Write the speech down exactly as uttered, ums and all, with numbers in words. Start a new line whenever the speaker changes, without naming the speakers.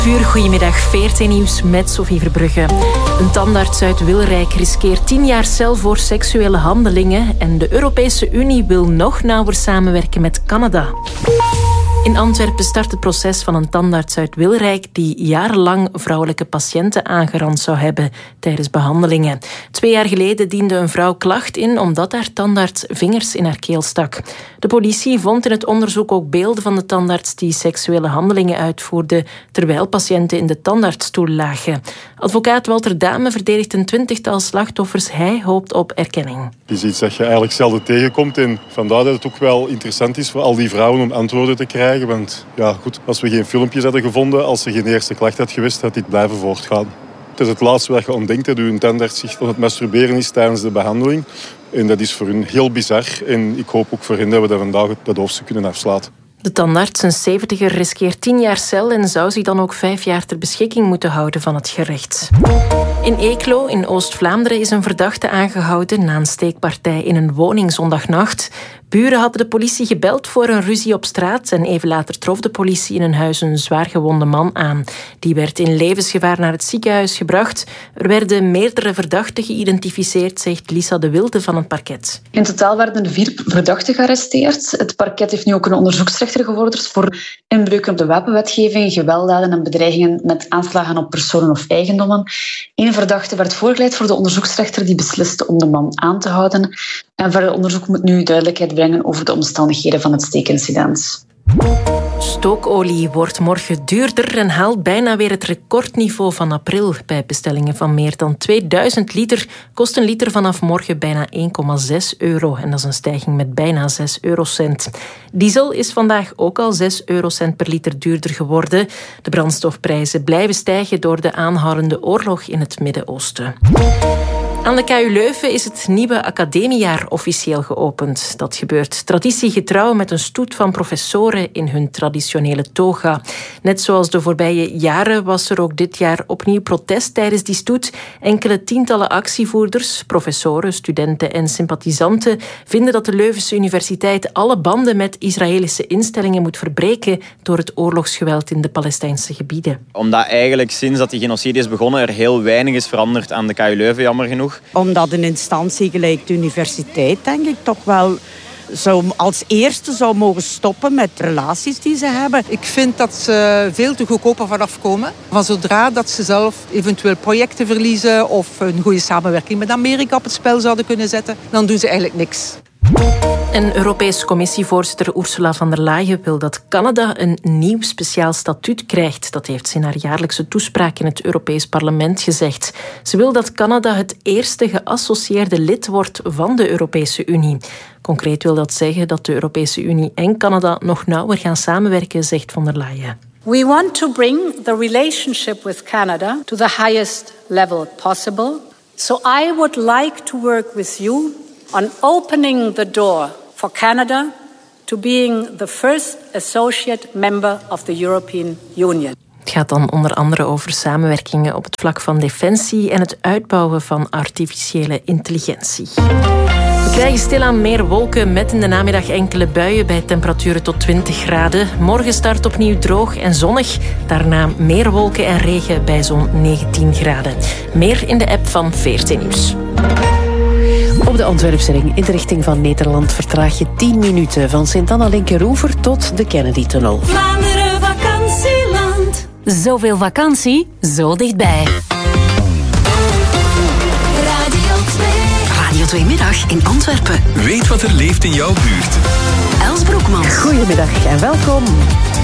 Uur, goedemiddag, V R T Nieuws met Sophie Verbrugge. Een tandarts uit Wilrijk riskeert tien jaar cel voor seksuele handelingen en de Europese Unie wil nog nauwer samenwerken met Canada. In Antwerpen start het proces van een tandarts uit Wilrijk die jarenlang vrouwelijke patiënten aangerand zou hebben tijdens behandelingen. Twee jaar geleden diende een vrouw klacht in omdat haar tandarts vingers in haar keel stak. De politie vond in het onderzoek ook beelden van de tandarts die seksuele handelingen uitvoerde terwijl patiënten in de tandartsstoel lagen. Advocaat Walter Dame verdedigt een twintigtal slachtoffers. Hij hoopt op erkenning.
Het is iets dat je eigenlijk zelden tegenkomt en vandaar dat het ook wel interessant is voor al die vrouwen om antwoorden te krijgen. Want ja, goed, als we geen filmpjes hadden gevonden, als er geen eerste klacht had geweest, had dit blijven voortgaan. Het is het laatste wat je ontdenkt, dat uw tandarts zich aan het masturberen is tijdens de behandeling. En dat is voor hun heel bizar. En ik hoop ook voor hen dat we dat vandaag dat hoofdstuk kunnen afsluiten.
De tandarts, een zeventiger, riskeert tien jaar cel en zou zich dan ook vijf jaar ter beschikking moeten houden van het gerecht. In Eeklo, in Oost-Vlaanderen, is een verdachte aangehouden na een steekpartij in een woning zondagnacht. Buren hadden de politie gebeld voor een ruzie op straat en even later trof de politie in een huis een zwaargewonde man aan. Die werd in levensgevaar naar het ziekenhuis gebracht. Er werden meerdere verdachten geïdentificeerd, zegt Lisa de Wilde van het parket.
In totaal werden vier verdachten gearresteerd. Het parket heeft nu ook een onderzoeksrechter gevorderd voor inbreuken op de wapenwetgeving, gewelddaden en bedreigingen met aanslagen op personen of eigendommen. Eén verdachte werd voorgeleid voor de onderzoeksrechter die besliste om de man aan te houden. En verder onderzoek moet nu duidelijkheid brengen over de omstandigheden van het steekincident.
Stookolie wordt morgen duurder en haalt bijna weer het recordniveau van april. Bij bestellingen van meer dan tweeduizend liter kost een liter vanaf morgen bijna één komma zes euro. En dat is een stijging met bijna zes eurocent. Diesel is vandaag ook al zes eurocent per liter duurder geworden. De brandstofprijzen blijven stijgen door de aanhoudende oorlog in het Midden-Oosten. Aan de K U Leuven is het nieuwe academiejaar officieel geopend. Dat gebeurt traditiegetrouw met een stoet van professoren in hun traditionele toga. Net zoals de voorbije jaren was er ook dit jaar opnieuw protest tijdens die stoet. Enkele tientallen actievoerders, professoren, studenten en sympathisanten vinden dat de Leuvense Universiteit alle banden met Israëlische instellingen moet verbreken door het oorlogsgeweld in de Palestijnse gebieden.
Omdat eigenlijk sinds dat die genocide is begonnen er heel weinig is veranderd aan de K U Leuven, jammer genoeg.
Omdat een instantie gelijk de universiteit, denk ik, toch wel zou als eerste zou mogen stoppen met relaties die ze hebben.
Ik vind dat ze veel te goedkoper vanaf komen. Van zodra dat ze zelf eventueel projecten verliezen of een goede samenwerking met Amerika op het spel zouden kunnen zetten, dan doen ze eigenlijk niks.
En Europese Commissievoorzitter Ursula von der Leyen wil dat Canada een nieuw speciaal statuut krijgt. Dat heeft ze in haar jaarlijkse toespraak in het Europees Parlement gezegd. Ze wil dat Canada het eerste geassocieerde lid wordt van de Europese Unie. Concreet wil dat zeggen dat de Europese Unie en Canada nog nauwer gaan samenwerken, zegt von der Leyen.
We want to bring the relationship with Canada to the highest level possible. So I would like to work with you on opening the door for Canada to being the first associate member of the European Union.
Het gaat dan onder andere over samenwerkingen op het vlak van defensie en het uitbouwen van artificiële intelligentie. We krijgen stilaan meer wolken met in de namiddag enkele buien bij temperaturen tot twintig graden. Morgen start opnieuw droog en zonnig. Daarna meer wolken en regen bij zo'n negentien graden. Meer in de app van V R T Nieuws.
Op de Antwerpse ring in de richting van Nederland vertraag je tien minuten van Sint-Anna-Linkeroever tot de Kennedy-tunnel.
Vlaanderen vakantieland. Zoveel vakantie, zo dichtbij. Radio twee. Radio twee Middag in Antwerpen.
Weet wat er leeft in jouw buurt.
Els Broekmans. Goedemiddag en welkom.